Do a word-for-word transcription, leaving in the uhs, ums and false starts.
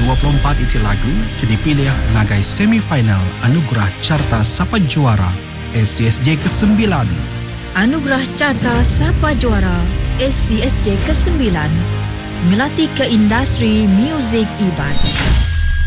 dua puluh empat itu lagu kini pilih ngagai semifinal Anugerah Carta Sapa Juara S C S J kesembilan. Anugerah Carta Sapa Juara S C S J kesembilan melatih ke industri muzik Iban.